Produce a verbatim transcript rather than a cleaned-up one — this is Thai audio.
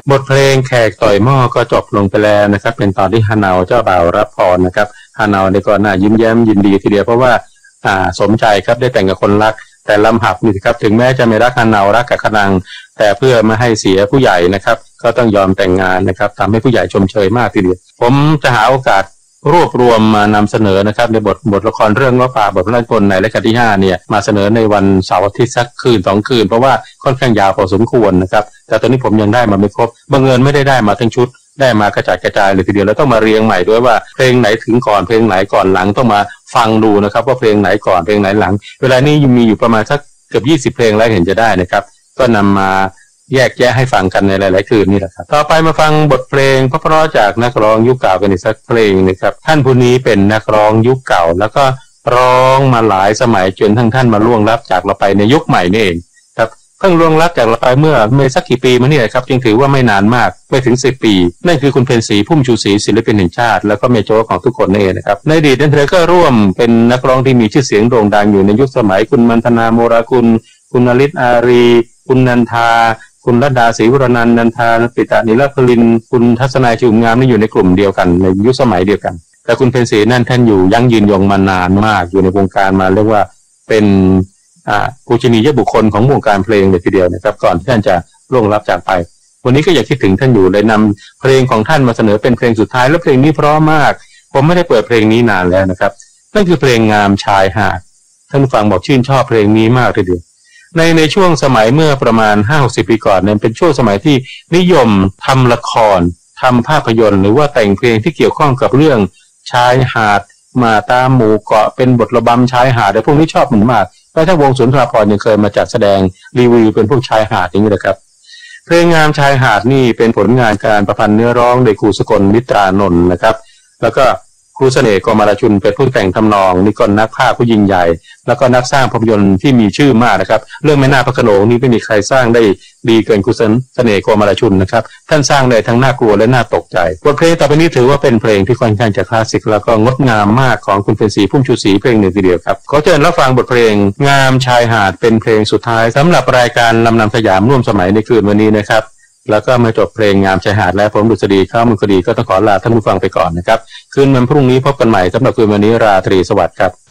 บทเพลงแขกต่อยหม้อก็จบลงไปแล้วนะครับเป็นตอนที่ฮานาวเจ้าบ่าวรับพรนะครับฮานาวในก่อนหน้ายิ้มแย้มยินดีทีเดียวเพราะว่าอ่าสมใจครับได้แต่งกับคนรักแต่ลำหับนี่ครับถึงแม้จะไม่รักฮานาวรักกับขนังแต่เพื่อไม่ให้เสียผู้ใหญ่นะครับก็ต้องยอมแต่งงานนะครับทำให้ผู้ใหญ่ชมเชยมากทีเดียวผมจะหาโอกาสรวบรวมมานำเสนอนะครับในบทบทละครเรื่องว่าป่าบทพระราชนิพนธ์ในรัชกาลที่ห้าเนี่ยมาเสนอในวันเสาร์อาทิตย์สักคืนสองคืนเพราะว่าค่อนข้างยาวพอสมควรนะครับแต่ตอนนี้ผมยังได้มาไม่ครบบังเอิญไม่ได้ได้มาทั้งชุดได้มากระจายกระจายเลยทีเดียวแล้วต้องมาเรียงใหม่ด้วยว่าเพลงไหนถึงก่อนเพลงไหนก่อนหลังต้องมาฟังดูนะครับว่าเพลงไหนก่อนเพลงไหนหลังเวลานี้มีอยู่ประมาณสักเกือบยี่สิบเพลงแล้วเห็นจะได้นะครับก็นำมาแยกแยะให้ฟังกันในหลายๆคืนนี่แหละครับต่อไปมาฟังบทเพลงเพราะๆจากนักร้องยุคเก่ากันอีกสักเพลงนะครับท่านผู้นี้เป็นนักร้องยุคเก่าแล้วก็ร้องมาหลายสมัยจนทั้งท่านมาล่วงลับจากเราไปในยุคใหม่นี่เองครับเพิ่งล่วงลับจากเราไปเมื่อไม่สักกี่ปีมาเนี่ยครับจึงถือว่าไม่นานมากไม่ถึงสิบปีนั่นคือคุณเพ็ญศรีพุ่มชูศรีศิลปินแห่งชาติแล้วก็เมโจของทุกคนนี่เองนะครับในอดีตนั้นเธอก็ร่วมเป็นนักร้องที่มีชื่อเสียงโด่งดังอยู่ในยุคสมัยคุณมันธนาโมรากุลคุณนฤทธิ์อารีคุณนันทาคุณรัตดาศรีวรนันท์นันทาปิตานิลพลินคุณทัศนัยชุมงามนี่อยู่ในกลุ่มเดียวกันในยุคสมัยเดียวกันแต่คุณเพ็ญศรีนั่นท่านอยู่ยั่งยืนยงมานานมากอยู่ในวงการมาเรียกว่าเป็นอ่าปูชนียบุคคลของวงการเพลงเลยทีเดียวนะครับก่อนที่ท่านจะล่วงลับจากไปวันนี้ก็อยากคิดถึงท่านอยู่เลยนำเพลงของท่านมาเสนอเป็นเพลงสุดท้ายและเพลงนี้เพราะมากผมไม่ได้เปิดเพลงนี้นานแล้วนะครับนั่นคือเพลงงามชายหาดท่านผู้ฟังบอกชื่นชอบเพลงนี้มากทีเดียวในในช่วงสมัยเมื่อประมาณ ห้าหกสิบ ปีก่อนนั้นเป็นช่วงสมัยที่นิยมทำละครทำภาพยนตร์หรือว่าแต่งเพลงที่เกี่ยวข้องกับเรื่องชายหาดมาตามหมู่เกาะเป็นบทระบำชายหาดแต่พวกนี้ชอบมันมากแล้วถ้าวงสุนทรภรณ์ยังเคยมาจัดแสดงรีวิวเป็นพวกชายหาดอย่างนี้นะครับเพลงงามชายหาดนี่เป็นผลงานการประพันธ์เนื้อร้องโดยครูสกลนิตรานนท์นะครับแล้วก็ครูเสน่ห์กมลชุนเป็นผู้แต่งทำนองนี่ก็นักภาคผู้ยิ่งใหญ่แล้วก็นักสร้างภาพยนตร์ที่มีชื่อมากนะครับเรื่องแม่นาคพระโขนงนี่ไม่มีใครสร้างได้ดีเกินครูเสน่ห์กมลชุนนะครับท่านสร้างได้ทั้งน่ากลัวและน่าตกใจบทเพลงต่อไปนี้ถือว่าเป็นเพลงที่ค่อนข้างจะคลาสสิกแล้วก็งดงามมากของคุณเพ็ญศรีพุ่มชูศรีเพลงหนึ่งทีเดียวครับขอเชิญรับฟังบทเพลงงามชายหาดเป็นเพลงสุดท้ายสำหรับรายการลำนำสยามร่วมสมัยในคืนวันนี้นะครับแล้วก็มาจบเพลงงามชายหาดและผมดุษฎีข้าวมุขดีก็ต้องขอลาท่านผู้ฟังไปก่อนนะครับคืนวันพรุ่งนี้พบกันใหม่สำหรับคืนวันนี้ราตรีสวัสดิ์ครับ